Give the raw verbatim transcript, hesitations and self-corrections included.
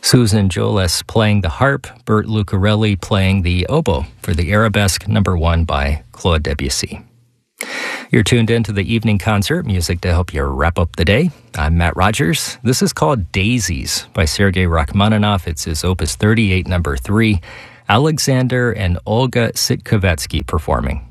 Susan Jolis playing the harp, Bert Lucarelli playing the oboe for the Arabesque number one by Claude Debussy. You're tuned in to the evening concert, music to help you wrap up the day. I'm Matt Rogers. This is called Daisies by Sergei Rachmaninoff. It's his Opus thirty-eight, number three. Alexander and Olga Sitkovetsky performing.